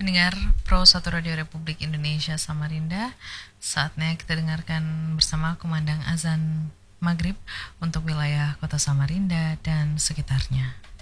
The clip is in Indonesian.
Pendengar Pro 1 Radio Republik Indonesia Samarinda, saatnya kita dengarkan bersama kumandang azan maghrib untuk wilayah kota Samarinda dan sekitarnya.